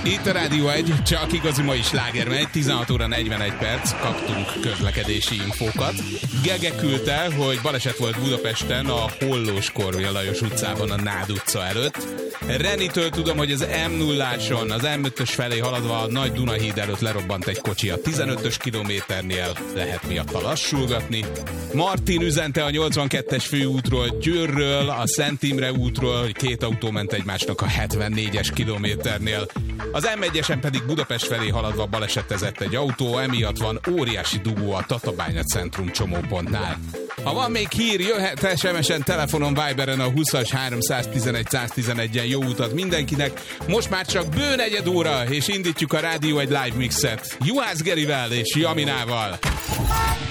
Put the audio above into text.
Itt a Rádió 1, csak igazi mai sláger megy, 16 óra 41 perc, kaptunk közlekedési infókat. Gege küldte, hogy baleset volt Budapesten a Hollós Korvél Lajos utcában a Nád utca előtt. Renitől tudom, hogy az M0-áson, az M5-ös felé haladva a Nagy Dunahíd előtt lerobbant egy kocsi a 15-ös kilométernél, lehet miatta lassulgatni. Martin üzente a 82-es főútról, Győrről, a Szent Imre útról, hogy két autó ment egymásnak a 74-es kilométernél. Az M1-esen pedig Budapest felé haladva balesetezett egy autó, emiatt van óriási dugó a Tatabánya centrum csomópontnál. Ha van még hír, jöhet SMS-en, telefonon, Viberen a 20-as 311 111-en. Jó utat mindenkinek. Most már csak bő negyed óra, és indítjuk a Rádió egy live mixet Juhász Gerivel és Jaminával.